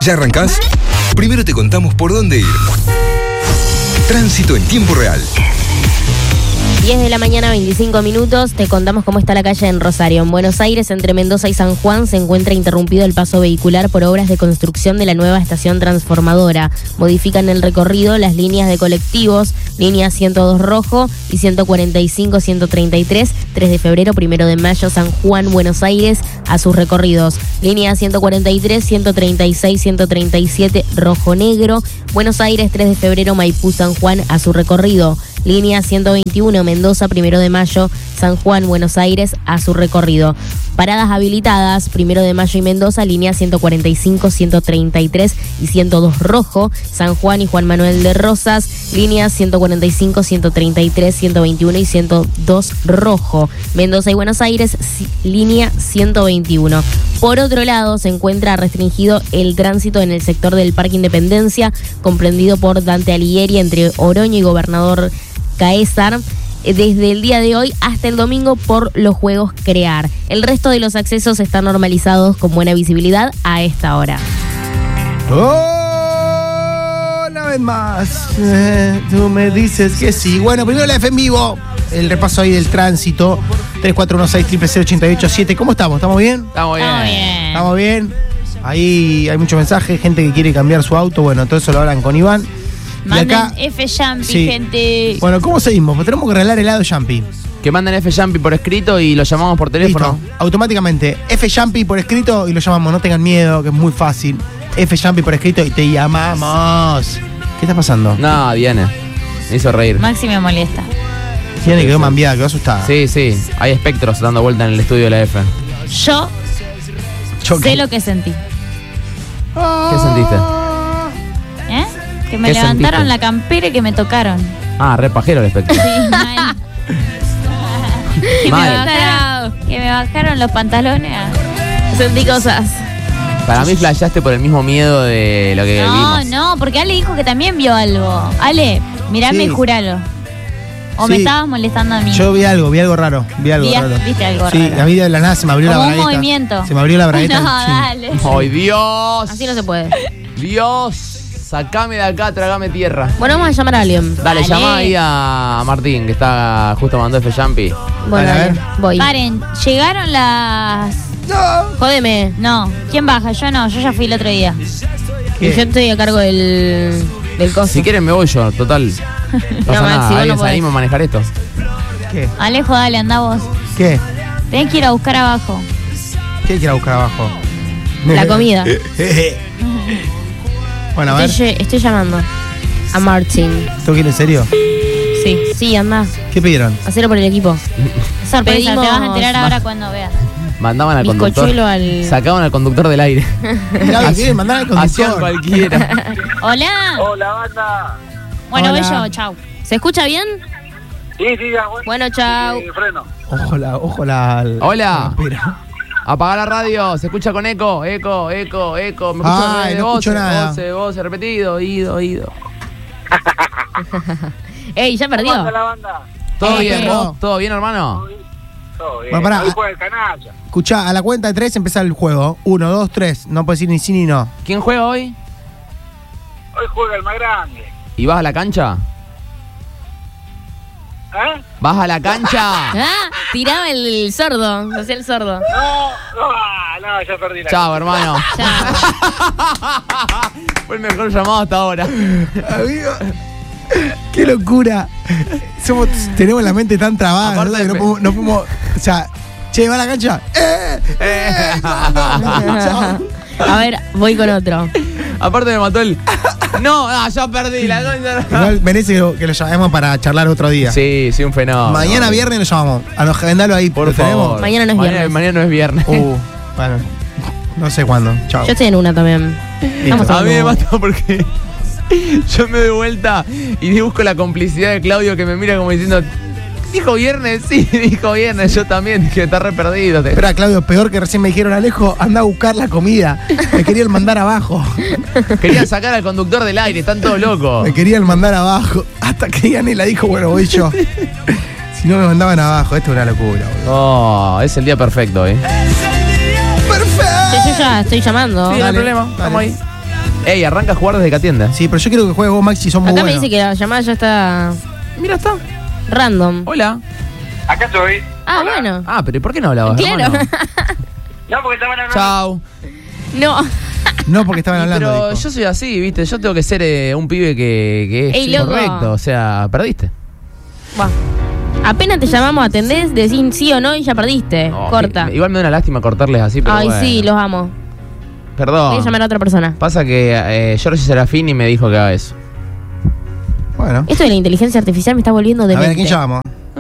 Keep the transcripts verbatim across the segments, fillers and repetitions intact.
¿Ya arrancás? Primero te contamos por dónde ir. Tránsito en tiempo real. diez de la mañana, veinticinco minutos, te contamos cómo está la calle en Rosario. En Buenos Aires, entre Mendoza y San Juan, se encuentra interrumpido el paso vehicular por obras de construcción de la nueva estación transformadora. Modifican el recorrido las líneas de colectivos, línea ciento dos Rojo y ciento cuarenta y cinco, ciento treinta y tres, tres de febrero, primero de mayo, San Juan, Buenos Aires, a sus recorridos. Línea ciento cuarenta y tres, ciento treinta y seis, ciento treinta y siete, Rojo Negro, Buenos Aires, tres de febrero, Maipú, San Juan, a su recorrido. Línea ciento veintiuno, Mendoza, primero de mayo, San Juan, Buenos Aires, a su recorrido. Paradas habilitadas, primero de mayo y Mendoza, línea ciento cuarenta y cinco, ciento treinta y tres y ciento dos Rojo, San Juan y Juan Manuel de Rosas, líneas ciento cuarenta y cinco, ciento treinta y tres, ciento veintiuno y ciento dos Rojo. Mendoza y Buenos Aires, línea ciento veintiuno. Por otro lado, se encuentra restringido el tránsito en el sector del Parque Independencia, comprendido por Dante Alighieri entre Oroño y Gobernador Caesar, desde el día de hoy hasta el domingo por los Juegos Crear. El resto de los accesos están normalizados con buena visibilidad a esta hora. ¡Oh! Una vez más, eh, tú me dices que sí. Bueno, primero la F en vivo, el repaso ahí del tránsito. tres cuatro uno seis, cero cero cero, ocho ocho siete. ¿Cómo estamos? ¿Estamos bien? Estamos bien. Estamos bien. ¿Estamos bien? Ahí hay muchos mensajes, gente que quiere cambiar su auto. Bueno, todo eso lo hablan con Iván. Manden acá, F Jumpy, sí. gente. Bueno, ¿cómo seguimos? Pues tenemos que arreglar helado Jumpy. Que manden F Jumpy por escrito y lo llamamos por teléfono. Listo. Automáticamente, F Jumpy por escrito y lo llamamos. No tengan miedo, que es muy fácil. F Jumpy por escrito y te llamamos. ¿Qué está pasando? No, Diana. Me hizo reír. Maxi me molesta. Tiene que quedó mambiada, quedó asustada. Sí, sí. Hay espectros dando vuelta en el estudio de la F. Yo Choque. sé lo que sentí. ¿Qué sentiste? ¿Eh? Que me ¿Qué levantaron sentiste? la campera y que me tocaron. Ah, re pajero el espectro. Sí, mal. que, me Mal. bajaron, que me bajaron los pantalones. Sentí cosas. Para mí flasheaste por el mismo miedo de lo que No, vimos. no, porque Ale dijo que también vio algo. Ale, mirame Sí. y juralo. O me Sí. estabas molestando a mí. Yo vi algo, vi algo raro. Vi algo Vi- raro. viste algo Sí, raro. a mí de la nada se me abrió Como la un bragueta. movimiento. Se me abrió la bragueta. No, Sí. dale. ¡Ay, Dios! Así no se puede. Dios, sacame de acá, tragame tierra. Bueno, vamos a llamar a alguien. Dale, Dale. llama ahí a Martín, que está justo mandando F Jumpy. Bueno, Dale, a dale, ver. voy. Paren, llegaron las... Jódeme. No, ¿quién baja? Yo no, yo ya fui el otro día. ¿Qué? Y yo estoy a cargo del, del coso. Si quieren me voy yo, total. No pasa Maxi, nada, vos no alguien se podés. anima a manejar esto. ¿Qué? Alejo, dale, anda vos. ¿Qué? Tenés que ir a buscar abajo. ¿Qué hay que ir a buscar abajo? La comida. Bueno, a ver. Estoy, lle- estoy llamando a Martín. ¿Esto quiere en serio? Sí. Sí, anda. ¿Qué pidieron? Hacelo por el equipo. Sorpresa, Pedimos- te vas a enterar ahora cuando veas. Mandaban al conductor. Bizcochuelo al... Sacaban al conductor del aire. Claro, quieren mandar al Hacían conductor. cualquiera. Hola. Hola, banda. Bueno, Hola. voy yo, chau. ¿Se escucha bien? Sí, sí, ya, bueno. Bueno, chau. Eh, freno. Ojo la, ojo la. Hola. Espera. Apaga la radio, se escucha con eco, eco, eco, eco. Me escucho Ay, de no voces, escucho nada. voces, voces, repetido, oído, oído. Ey, ya ¿Cómo anda perdió. la banda? ¿Todo Eh, bien, perro. vos? ¿Todo bien, hermano? Todo bien. Bueno, pará. Hoy juega el canalla. Escuchá, a la cuenta de tres empieza el juego. Uno, dos, tres. No puedes decir ni sí ni no. ¿Quién juega hoy? Hoy juega el más grande. ¿Y vas a la cancha? ¿Eh? ¿Vas a la cancha? Ah, tiraba el sordo. Hacía el sordo. No, no, ah, no, ya perdí la. Chao, hermano. Fue el mejor llamado hasta ahora. Amigo. ¡Qué locura! Somos, tenemos la mente tan trabada. Aparte ¿no? Que de- no podemos, no podemos- O sea, che, va a la cancha. ¡Eh! ¡Eh! No, no, no, chao. A ver, voy con otro. Aparte me mató el... No, ah, ya perdí la concha. Igual merece que, lo- que lo llamemos para charlar otro día. Sí, sí, un fenómeno. Mañana viernes lo llamamos. A los agendalo ahí. Por ¿Lo tenemos? favor. Mañana no es viernes. Mañana no es viernes. Uh, bueno. No sé cuándo. Chao. Yo estoy en una también. Vamos A mí me ver cómo- mata porque yo me doy vuelta y busco la complicidad de Claudio que me mira como diciendo, ¿dijo viernes? Sí, dijo viernes. Yo también dije, está re perdido. Te- Espera, Claudio, peor que recién me dijeron, Alejo, anda a buscar la comida. Me querían mandar abajo. Querían sacar al conductor del aire, están todos locos. Me querían mandar abajo. Hasta que Yanela dijo, bueno, voy yo. Si no me mandaban abajo, esto es una locura, boludo. Oh, es el día perfecto, ¿eh? ¡Perfecto! Che, yo ya estoy llamando. Sí, no hay Dale, problema, dale. estamos ahí. Ey, arranca a jugar desde que atiende. Sí, pero yo quiero que juegues vos, Maxi, son muy Acá me buenos. dice que la llamada ya está Mira, está. random. Hola. Acá estoy. Ah, Hola. bueno. Ah, pero ¿y por qué no hablabas, Claro. hermano? No, porque estaban hablando. Chau. No. No, porque estaban hablando. Pero dijo. yo soy así, ¿viste? Yo tengo que ser eh, un pibe que, que es Ey, loco. correcto. O sea, perdiste. Buah. Apenas te llamamos, atendés, decís sí o no y ya perdiste. No, Corta. i- Igual me da una lástima cortarles así, pero Ay, bueno. sí, los amo. Voy a Perdón. llamar a otra persona. Pasa que eh, Giorgio Serafini me dijo que haga eso. Bueno. Esto de la inteligencia artificial me está volviendo A demente. ver, ¿a quién llamamos?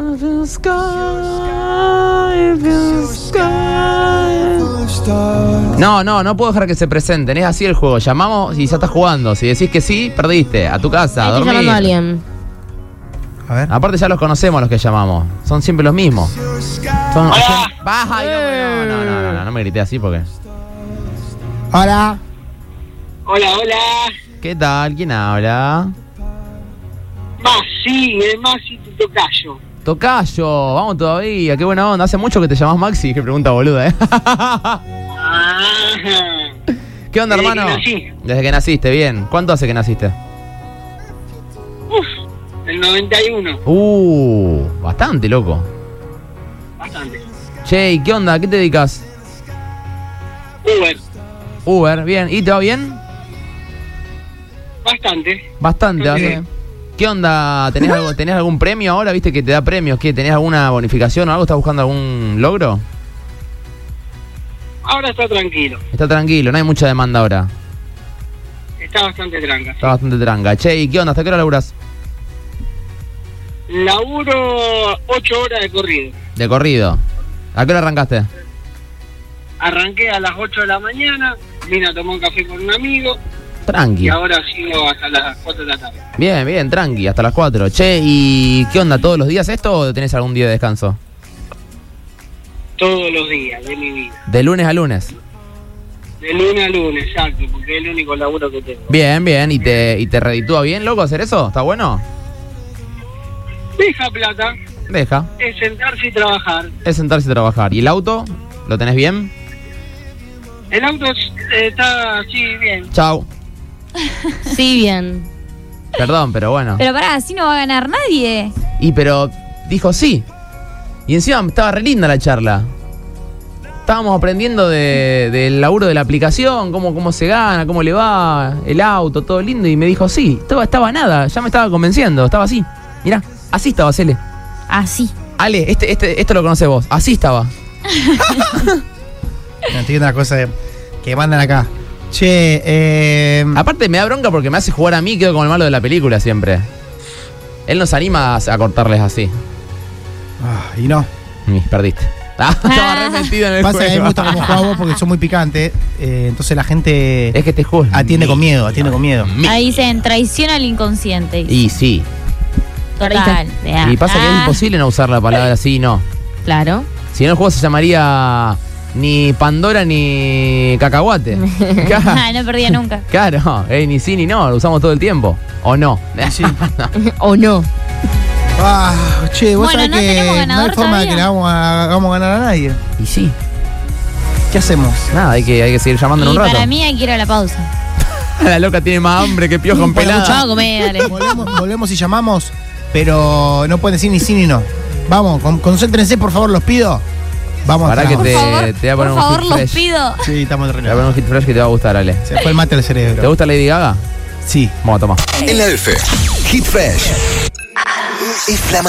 No, no, no puedo dejar que se presenten. Es así el juego. Llamamos y ya estás jugando. Si decís que sí, perdiste. A tu casa, a Estoy dormir. llamando a alguien. A ver. Aparte ya los conocemos los que llamamos. Son siempre los mismos. Son Hola. siempre- Baja y no, no, no, no, no, no me grité así porque. Hola. Hola, hola. ¿Qué tal? ¿Quién habla? Masi, el Masi tu tocayo. Tocayo, vamos todavía, qué buena onda. Hace mucho que te llamás Maxi, qué pregunta boluda, ¿eh? Ah. ¿Qué onda, Desde hermano? que nací. Desde que naciste, bien. ¿Cuánto hace que naciste? Uf, el noventa y uno. Uh, bastante, loco. Bastante. Che, ¿y qué onda? ¿A qué te dedicas? Uber, Uber, bien. ¿Y te va bien? bastante. Bastante, Sí. ¿hace? ¿Qué onda? ¿Tenés, algo, ¿Tenés algún premio ahora? ¿Viste que te da premios? ¿Qué? ¿Tenés alguna bonificación o algo? ¿Estás buscando algún logro? Ahora está tranquilo. Está tranquilo, no hay mucha demanda ahora. Está bastante tranca. Está bastante tranca. Che, ¿y qué onda? ¿Hasta qué hora laburás? Laburo ocho horas de corrido. De corrido. ¿A qué hora arrancaste? Arranqué a las ocho de la mañana, vine a tomar un café con un amigo Tranqui. y ahora sigo hasta las cuatro de la tarde. Bien, bien, tranqui, hasta las cuatro. Che, ¿y qué onda? ¿Todos los días esto o tenés algún día de descanso? Todos los días de mi vida. De lunes a lunes. De lunes a lunes, exacto, porque es el único laburo que tengo. Bien, bien. ¿Y te, y te reditúa bien, loco, hacer eso? ¿Está bueno? Deja plata, Deja. es sentarse y trabajar. Es sentarse y trabajar. ¿Y el auto? ¿Lo tenés bien? El auto es- está así bien. Chau. Sí, bien. Perdón, pero bueno. Pero pará, así no va a ganar nadie. Y pero dijo sí. Y encima estaba re linda la charla. Estábamos aprendiendo de, del laburo de la aplicación, cómo, cómo se gana, cómo le va, el auto, todo lindo. Y me dijo sí. Estaba, estaba nada, ya me estaba convenciendo, estaba así. Mirá, así estaba, Cele. Así. Ale, este, este, esto lo conocés vos. Así estaba. No entiendo la cosa de- que mandan acá. Che, eh. Aparte me da bronca porque me hace jugar a mí, quedo como el malo de la película siempre. Él nos anima a, a cortarles así. ah, y no. Y perdiste. Ah, estaba re metido en el Pasa que a mí me juego. gusta cómo jugás vos porque sos muy picante. eh, entonces la gente Es que te juego. atiende con miedo, atiende con miedo. Ahí dicen traición al inconsciente. dice. Y sí. Total. Y pasa que es Ah. imposible no usar la palabra así, no. Claro. Si no, el juego se llamaría ni Pandora ni Cacahuate. Ah, no perdía nunca. Claro, eh, ni sí ni no, lo usamos todo el tiempo. ¿O no? Sí. ¿O no? Ah, che, vos Bueno, sabés no que tenemos no hay ganador forma de todavía. que le hagamos a, hagamos ganar a nadie. Y sí, ¿Qué hacemos? nada, hay que, hay que seguir llamando en Y un rato. para mí hay que ir a la pausa. La loca tiene más hambre que piojo en Bueno, pelada. Chao, comé, dale. Volvemos, volvemos y llamamos, pero no pueden decir ni sí ni no. Vamos, con- concéntrense, por favor, los pido. Vamos Pará hasta que la- Por te- favor, te voy a poner por un favor, hit los fresh. pido. Sí, estamos de Te voy a poner reloj. un hit fresh que te va a gustar, Ale. Se fue el mate al ¿Te cerebro. gusta Lady Gaga? Sí. Vamos, toma. En la F. Hit Fresh. Es